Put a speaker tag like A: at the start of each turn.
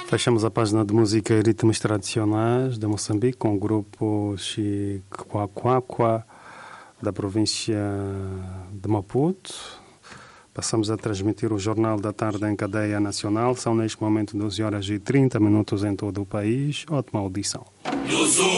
A: Fechamos a página de música e ritmos tradicionais de Moçambique com o grupo Chiquaquaqua da província de Maputo. Passamos a transmitir o Jornal da Tarde em cadeia nacional. São neste momento 12 horas e 30 minutos em todo o país. Ótima audição.